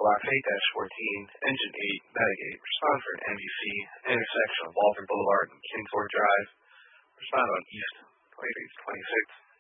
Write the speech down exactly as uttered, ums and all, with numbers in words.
Block eight fourteen, Engine eight, Metagate. Respond for an M V C, intersection of Walter Boulevard and Kingsford Drive. Respond on East twenty-six.